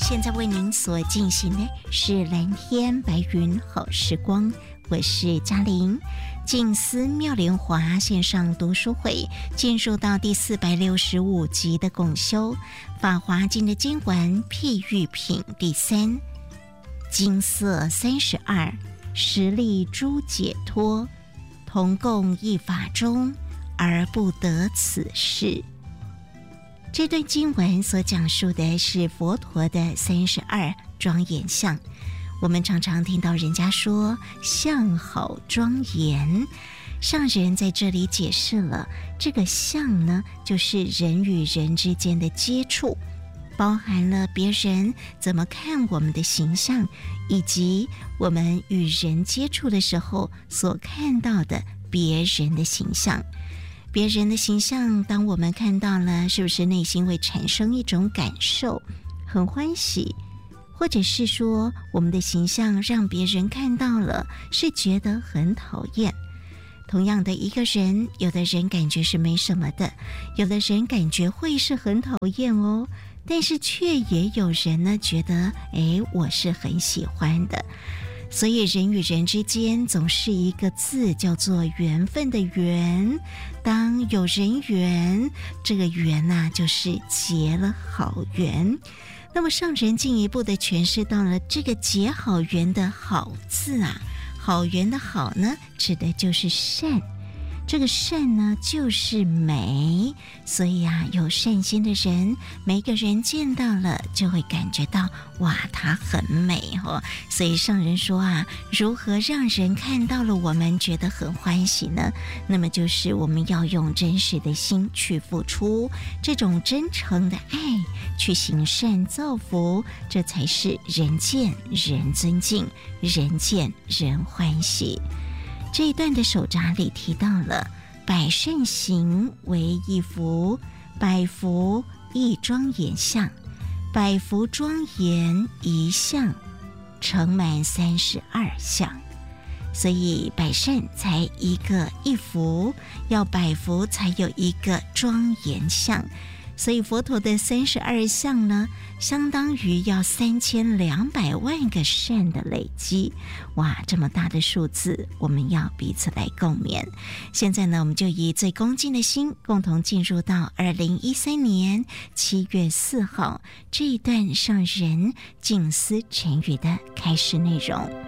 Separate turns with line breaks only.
现在为您所进行的是蓝天白云好时光，我是嘉玲。静思妙莲华线上读书会进入到第465集的共修法华经的经文譬喻品第3，金色32，实力诸解脱，同共一法中，而不得此事。这段经文所讲述的是佛陀的32庄严相。我们常常听到人家说相好庄严，上人在这里解释了这个相呢，就是人与人之间的接触，包含了别人怎么看我们的形象，以及我们与人接触的时候所看到的别人的形象。别人的形象当我们看到了，是不是内心会产生一种感受，很欢喜，或者是说我们的形象让别人看到了是觉得很讨厌。同样的一个人，有的人感觉是没什么的，有的人感觉会是很讨厌哦，但是却也有人呢觉得我是很喜欢的。所以人与人之间总是一个字，叫做缘分的缘。当有人缘，这个缘啊，就是结了好缘。那么上人进一步的诠释到了这个结好缘的好字啊，好缘的好呢，指的就是善。这个善呢，就是美，所以啊，有善心的人，每个人见到了就会感觉到，哇，它很美哦。所以上人说啊，如何让人看到了我们觉得很欢喜呢？那么就是我们要用真实的心去付出，这种真诚的爱去行善造福，这才是人见人尊敬，人见人欢喜。这一段的手札里提到了百善行为一福，百福一庄严相，百福庄严一相，成满32相。所以百善才一个一福，要百福才有一个庄严相。所以佛陀的32相呢，相当于要3200万个善的累积。哇，这么大的数字，我们要彼此来共勉。现在呢，我们就以最恭敬的心，共同进入到2013年7月4号这一段上人静思禅语的开示内容。